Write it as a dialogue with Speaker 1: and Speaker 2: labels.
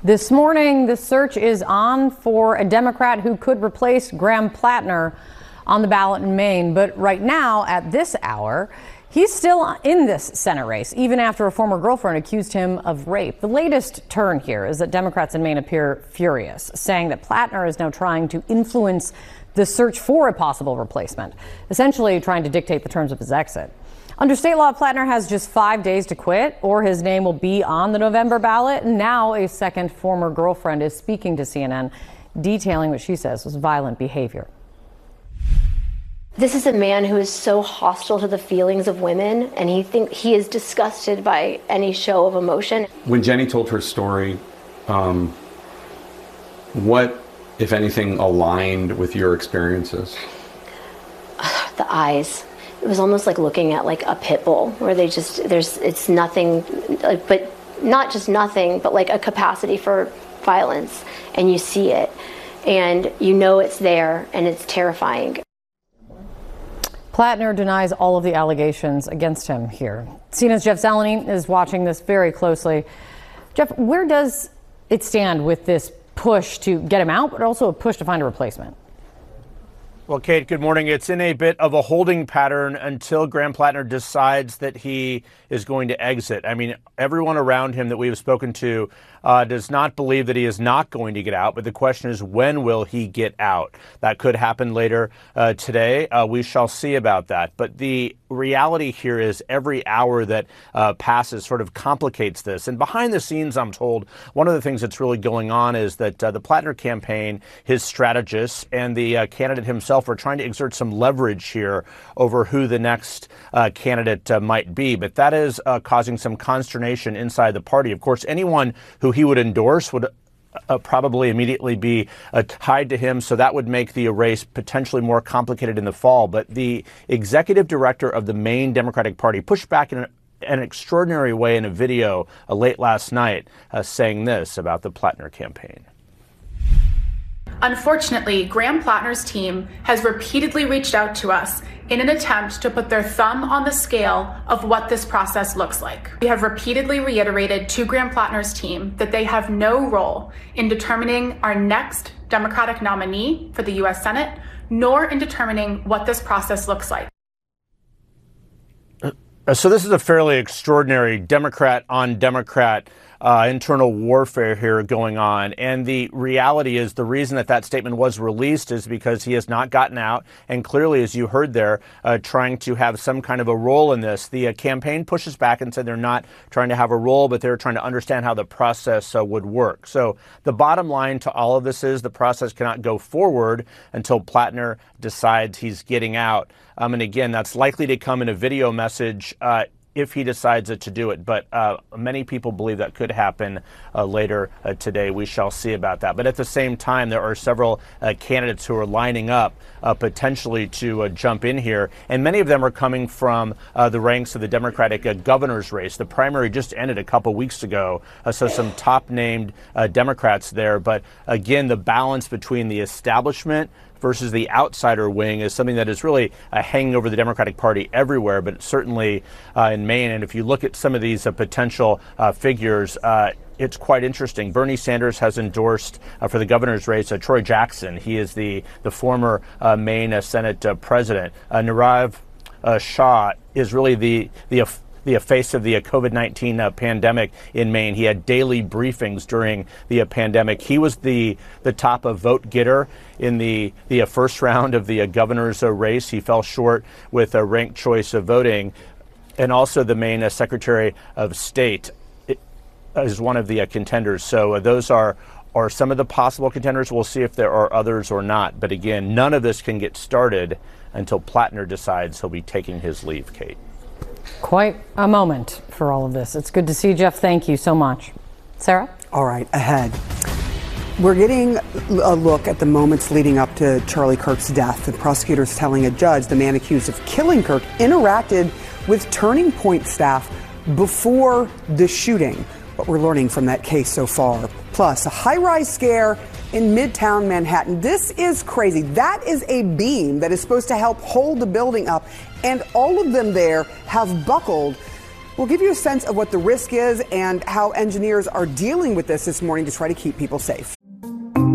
Speaker 1: This morning, the search is on for a Democrat who could replace Graham Plattner on the ballot in Maine. But right now, at this hour, he's still in this Senate race, even after a former girlfriend accused him of rape. The latest turn here is that Democrats in Maine appear furious, saying that Plattner is now trying to influence the search for a possible replacement, essentially trying to dictate the terms of his exit. Under state law, Plattner has just 5 days to quit, or his name will be on the November ballot. And now a second former girlfriend is speaking to CNN, detailing what she says was violent behavior.
Speaker 2: This is a man who is so hostile to the feelings of women, and he is disgusted by any show of emotion.
Speaker 3: When Jenny told her story, what, if anything, aligned with your experiences?
Speaker 2: The eyes. It was almost like looking at like a pit bull, where it's nothing, but not just nothing, but like a capacity for violence, and you see it, and you know it's there, and it's terrifying.
Speaker 1: Plattner denies all of the allegations against him here. CNN's Jeff Zeleny is watching this very closely. Jeff, where does it stand with this push to get him out, but also a push to find a replacement?
Speaker 4: Well, Kate, good morning. It's in a bit of a holding pattern until Graham Plattner decides that he is going to exit. I mean, everyone around him that we have spoken to does not believe that he is not going to get out. But the question is, when will he get out? That could happen later today. We shall see about that. But the reality here is every hour that passes sort of complicates this. And behind the scenes, I'm told, one of the things that's really going on is that the Plattner campaign, his strategists, and the candidate himself are trying to exert some leverage here over who the next candidate might be. But that is causing some consternation inside the party. Of course, anyone who he would endorse would probably immediately be tied to him. So that would make the race potentially more complicated in the fall. But the executive director of the Maine Democratic Party pushed back in an extraordinary way in a video late last night, saying this about the Plattner campaign.
Speaker 5: Unfortunately, Graham Plattner's team has repeatedly reached out to us in an attempt to put their thumb on the scale of what this process looks like. We have repeatedly reiterated to Graham Plattner's team that they have no role in determining our next Democratic nominee for the U.S. Senate, nor in determining what this process looks like.
Speaker 4: So this is a fairly extraordinary Democrat on Democrat internal warfare here going on. And the reality is the reason that statement was released is because he has not gotten out. And clearly, as you heard there, trying to have some kind of a role in this. The campaign pushes back and said they're not trying to have a role, but they're trying to understand how the process would work. So the bottom line to all of this is the process cannot go forward until Plattner decides he's getting out. And again, that's likely to come in a video message if he decides to do it. But many people believe that could happen later today. We shall see about that. But at the same time, there are several candidates who are lining up potentially to jump in here. And many of them are coming from the ranks of the Democratic governor's race. The primary just ended a couple weeks ago. So some top named Democrats there. But again, the balance between the establishment versus the outsider wing is something that is really hanging over the Democratic Party everywhere, but certainly in Maine. And if you look at some of these potential figures, it's quite interesting. Bernie Sanders has endorsed for the governor's race Troy Jackson. He is the former Maine Senate president. Nirav Shah is really the face of the COVID-19 pandemic in Maine. He had daily briefings during the pandemic. He was the top vote getter in the first round of the governor's race. He fell short with ranked choice voting. And also the Maine Secretary of State is one of the contenders. So those are some of the possible contenders. We'll see if there are others or not. But again, none of this can get started until Plattner decides he'll be taking his leave, Kate.
Speaker 1: Quite a moment for all of this. It's good to see you, Jeff. Thank you so much. Sarah?
Speaker 6: All right, ahead. We're getting a look at the moments leading up to Charlie Kirk's death. The prosecutors telling a judge the man accused of killing Kirk interacted with Turning Point staff before the shooting. What we're learning from that case so far. Plus, a high-rise scare in Midtown Manhattan. This is crazy. That is a beam that is supposed to help hold the building up, and all of them there have buckled. We'll give you a sense of what the risk is and how engineers are dealing with this morning to try to keep people safe.